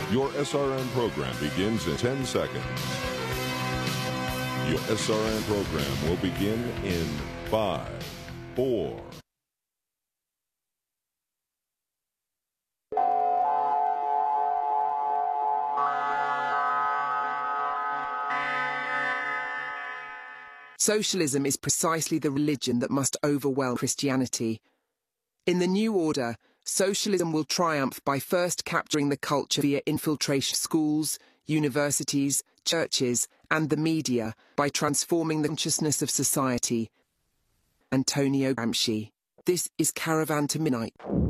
Your SRN program begins in 10 seconds. Your SRN program will begin in 5, 4. Socialism is precisely the religion that must overwhelm Christianity. In the new order, socialism will triumph by first capturing the culture via infiltration schools, universities, churches, and the media by transforming the consciousness of society. Antonio Gramsci. This is Caravan to Midnight.